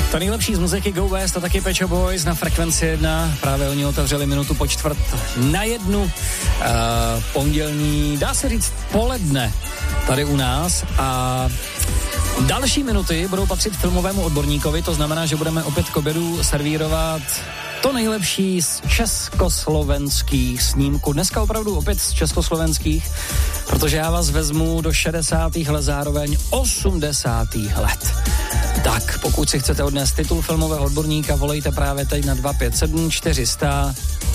To nejlepší z muziky Go West a taky Pet Shop Boys na Frekvenci 1. Právě oni otevřeli minutu po 1:45. Pondělní, dá se říct, poledne tady u nás. A další minuty budou patřit filmovému odborníkovi, to znamená, že budeme opět k obědu servírovat to nejlepší z československých snímků. Dneska opravdu opět z československých, protože já vás vezmu do 60. let, zároveň 80. let. Tak, pokud si chcete odnést titul filmového odborníka, volejte právě teď na 257 400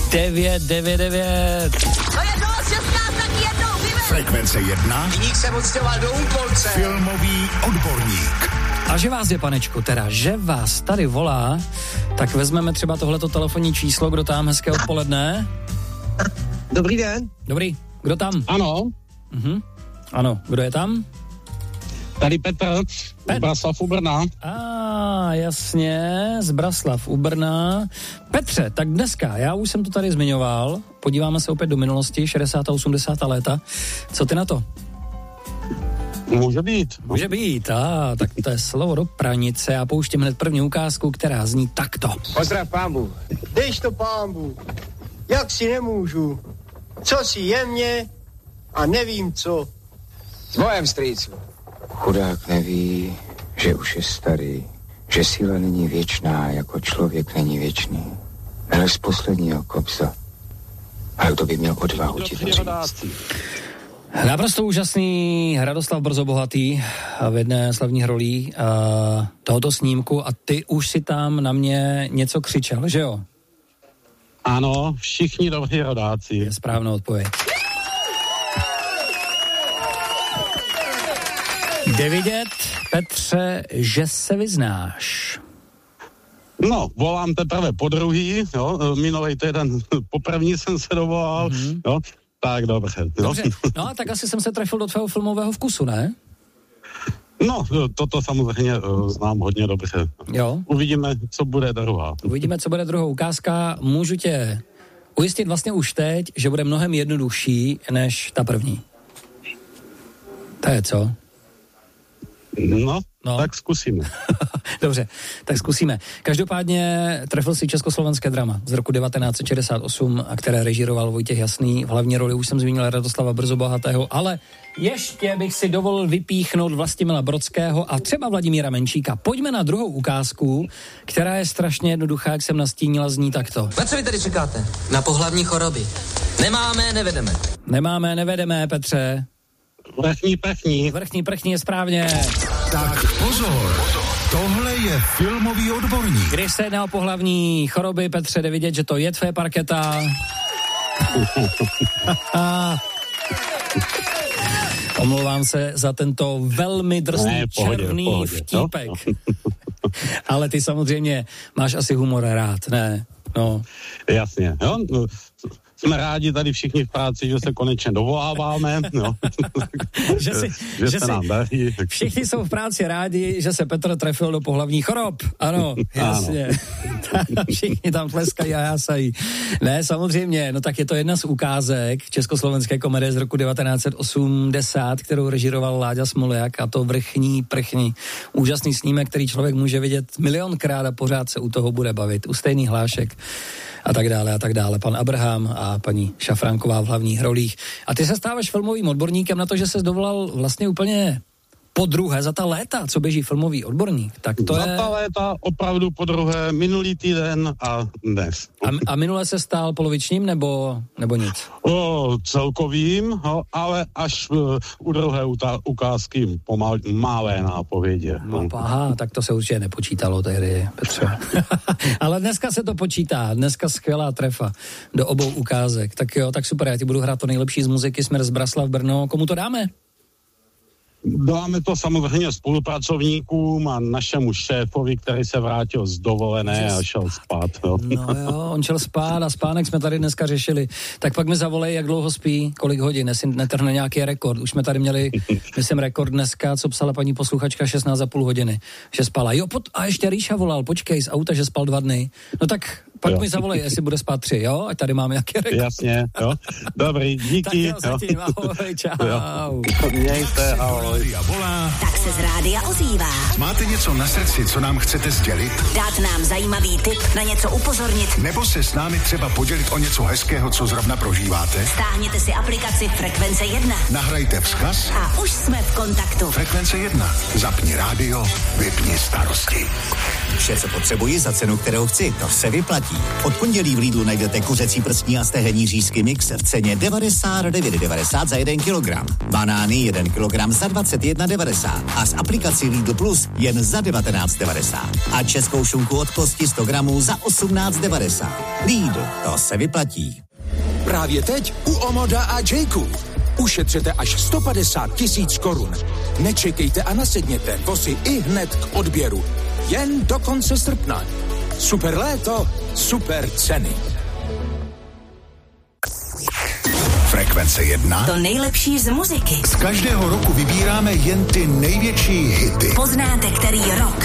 999. To je dost, 16 taky jednou, vyber! Frekvence 1. Viník se odstěhoval do Úpolce. Filmový odborník. A že vás je, panečku, teda, že vás tady volá, tak vezmeme třeba tohleto telefonní číslo, kdo tam, hezké odpoledne. Dobrý den. Dobrý, kdo tam? Ano. Ano, kdo je tam? Tady Petr, z Braslav u Brna. Jasně, z Braslav u Brna. Petře, tak dneska, já už jsem to tady zmiňoval, podíváme se opět do minulosti, 60. a 80. léta. Co ty na to? Může být. Může být, tak to je slovo do pranice a pouštím hned první ukázku, která zní takto. Pozdrav pámbu. Dejš to pámbu, jak si nemůžu, co si je mě a nevím co. S bojem, strýcu. Chudák neví, že už je starý, že síla není věčná, jako člověk není věčný. Ale z posledního kopsa. A kdo by měl odvahu ti to říct? Naprosto úžasný Radoslav Brzobohatý v jedné z hlavních rolí tohoto snímku a ty už si tam na mě něco křičel, že jo? Ano, všichni dobří rodáci. Je správná odpověď. Jde vidět, Petře, že se vyznáš. No, volám teprve po druhý, jo, minulej týden poprvní jsem se dovolal, jo, tak dobře. Dobře, no a tak asi jsem se trefil do tvého filmového vkusu, ne? No, toto samozřejmě znám hodně dobře. Jo. Uvidíme, co bude druhá. Uvidíme, co bude druhá ukázka. Můžu tě ujistit vlastně už teď, že bude mnohem jednodušší než ta první. To je co? No, tak zkusíme. Dobře, tak zkusíme. Každopádně trefil si československé drama z roku 1968, a které režíroval Vojtěch Jasný. V hlavní roli už jsem zmínil Radoslava Brzobohatého, ale ještě bych si dovolil vypíchnout Vlastimila Brodského a třeba Vladimíra Menšíka. Pojďme na druhou ukázku, která je strašně jednoduchá, jak jsem nastínila, zní takto. Na co vy tady čekáte? Na pohlavní choroby. Nemáme, nevedeme. Nemáme, nevedeme, Petře. Vrchní prchní je správně. Tak pozor, tohle je filmový odborník. Když se jedná o pohlavní choroby, Petře, jde vidět, že to je tvé parketa. Omlouvám se za tento velmi drsný černý vtípek. Ale ty samozřejmě máš asi humor rád, ne? No. Jasně, jo. Jsme rádi tady všichni v práci, že se konečně dovoláváme, no. že se nám daří. Všichni jsou v práci rádi, že se Petr trefil do pohlavních chorob. Ano, jasně. Všichni tam tleskají a jásají. Ne, samozřejmě, no tak je to jedna z ukázek československé komedie z roku 1980, kterou režíroval Láďa Smoljak, a to Vrchní prchní. Úžasný snímek, který člověk může vidět milionkrát a pořád se u toho bude bavit. U stejných hlášek a tak dále a tak dále. Pan Abraham a paní Šafránková v hlavních rolích. A ty se stáváš filmovým odborníkem na to, že ses dovolal vlastně úplně podruhé za ta léta, co běží filmový odborník. Tak to za ta léta opravdu podruhé, minulý týden a dnes. A minule se stál polovičním nebo nic? Celkovým, ale až u druhé ukázky malé nápovědě. No, aha, tak to se určitě nepočítalo tehdy, Petře. Ale dneska se to počítá, dneska skvělá trefa do obou ukázek. Tak jo, tak super, já ti budu hrát to nejlepší z muziky, Směr z Braslav Brno. Komu to dáme? Dáme to samozřejmě spolupracovníkům a našemu šéfovi, který se vrátil z dovolené a šel spát. Jo. No jo, on šel spát a spánek jsme tady dneska řešili. Tak pak mi zavolej, jak dlouho spí, kolik hodin, jestli netrhne nějaký rekord. Už jsme tady měli, myslím, rekord dneska, co psala paní posluchačka, 16,5 hodiny, že spala. Jo, a ještě Ríša volal, počkej, z auta, že spal 2 dny. No tak Pak mi zavolej, jestli bude spát 3, jo? Ať tady máme nějaký rekord. Jasně, jo. Dobrý, díky. Tak jo, zatím, ahoj, čau. Mějte, ahoj. Tak se z rádia ozývá. Máte něco na srdci, co nám chcete sdělit? Dát nám zajímavý tip, na něco upozornit. Nebo se s námi třeba podělit o něco hezkého, co zrovna prožíváte? Stáhněte si aplikaci Frekvence 1. Nahrajte vzkaz A už jsme v kontaktu. Frekvence 1. Zapni rádio, vypni starosti. Vše, co potřebuji za cenu, kterou chci, to se vyplatí. Od pondělí v Lidlu najdete kuřecí prstní a stehenní řízky mix v ceně 99,90 za 1 kilogram. Banány 1 kilogram za 21,90 a z aplikací Lidl Plus jen za 19,90. A českou šunku od kosti 100 gramů za 18,90. Lidl, to se vyplatí. Právě teď u Omoda a Jayku. Ušetřete až 150 000 korun. Nečekejte a nasedněte vozy i hned k odběru. Jen do konce srpna. Super léto, super ceny. Frekvence 1. To nejlepší z muziky. Z každého roku vybíráme jen ty největší hity. Poznáte, který rok